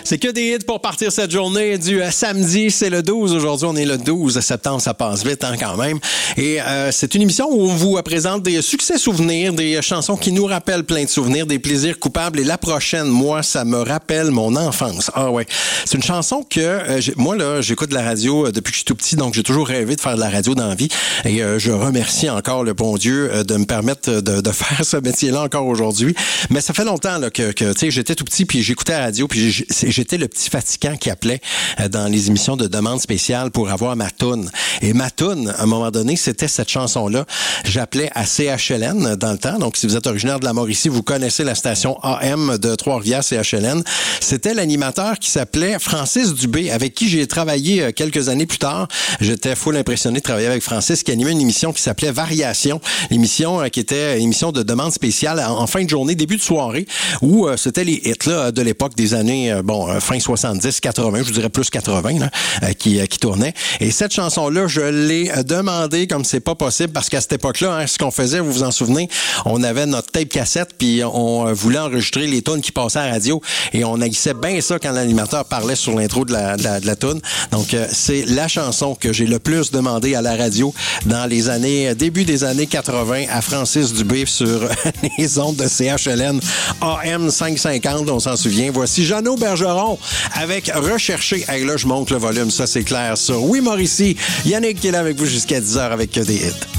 C'est que des hits pour partir cette journée du samedi. C'est le 12. Aujourd'hui, on est le 12 septembre. Ça passe vite quand même. Et c'est une émission où on vous présente des succès souvenirs, des chansons qui nous rappellent plein de souvenirs, des plaisirs coupables. Et la prochaine, moi, ça me rappelle mon enfance. Ah ouais. C'est une chanson que moi, là, j'écoute de la radio depuis que je suis tout petit. Donc, j'ai toujours rêvé de faire de la radio dans la vie. Et je remercie encore le bon Dieu de me permettre de faire ce métier-là encore aujourd'hui. Mais ça fait longtemps là, que tu sais, j'étais tout petit puis j'écoutais la radio puis j'étais le petit fatigant qui appelait dans les émissions de demande spéciale pour avoir ma toune. Et ma toune, à un moment donné, c'était cette chanson-là. J'appelais à CHLN dans le temps. Donc, si vous êtes originaire de la Mauricie, vous connaissez la station AM de Trois-Rivières, CHLN. C'était l'animateur qui s'appelait Francis Dubé, avec qui j'ai travaillé quelques années plus tard. J'étais full impressionné de travailler avec Francis, qui animait une émission qui s'appelait Variation. L'émission qui était une émission de demande spéciale en fin de journée, début de soirée, où c'était les hits là, de l'époque des années, fin 70, 80, je vous dirais plus 80, là, qui tournaient. Et cette chanson-là, je l'ai demandée comme c'est pas possible, parce qu'à cette époque-là, ce qu'on faisait, vous vous en souvenez, on avait notre tape cassette, puis on voulait enregistrer les tunes qui passaient à la radio, et on haïssait bien ça quand l'animateur parlait sur l'intro de la tune. Donc, c'est la chanson que j'ai le plus demandé à la radio dans les années, début des années 80, à Francis Dubé sur les ondes de CHLN AM 550, on s'en souvient. Voici Jeannot Bergeron avec Recherché. Hey, là, je monte le volume, ça c'est clair. Sur Oui Mauricie, Yannick qui est là avec vous jusqu'à 10h avec que des hits.